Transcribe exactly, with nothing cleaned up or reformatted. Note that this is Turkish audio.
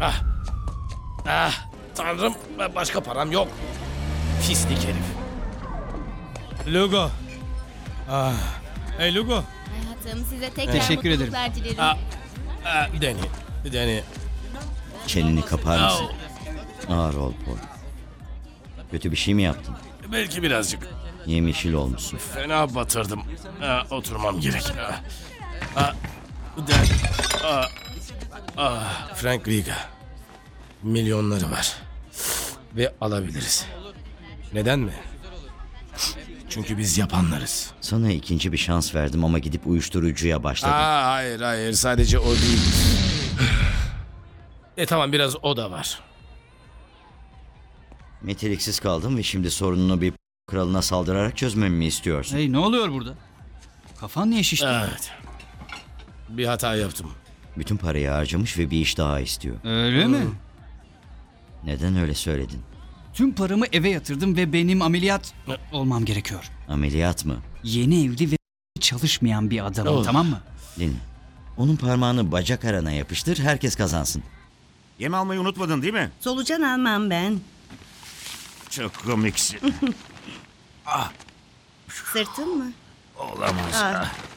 Ah. Ah. Tanrım, başka param yok. Pislik herif. Lugo. Ah. Hey Lugo. Hayatım, size tekrar Teşekkür ederim. mutluluklar dilerim. Ah. Ah. Deni. Deni. Çeneni kapar Ah. mısın? Ağır ol Paul. Kötü bir şey mi yaptın? Belki birazcık. Yemyeşil olmuşsun. Fena batırdım. Ah, oturmam gerek. Ah. Ah. Den. Ah. Ah. Frank Riga. Milyonları var. Ve alabiliriz. Neden mi? Çünkü biz yapanlarız. Sana ikinci bir şans verdim ama gidip uyuşturucuya başladın. Aa, hayır hayır, sadece o değil. E tamam, biraz o da var. Meteliksiz kaldım ve şimdi sorununu bir kralına saldırarak çözmemi mi istiyorsun? Hey, ne oluyor burada? Kafan niye şişti? Evet. Bir hata yaptım. Bütün parayı harcamış ve bir iş daha istiyor. Öyle mi? Neden öyle söyledin? Tüm paramı eve yatırdım ve benim ameliyat olmam gerekiyor. Ameliyat mı? Yeni evli ve çalışmayan bir adamım, Oh. tamam mı? Dinle. Onun parmağını bacak arana yapıştır, herkes kazansın. Yem almayı unutmadın değil mi? Solucan almam ben. Çok komiksin. Sırtın mı? Olamaz. Ah.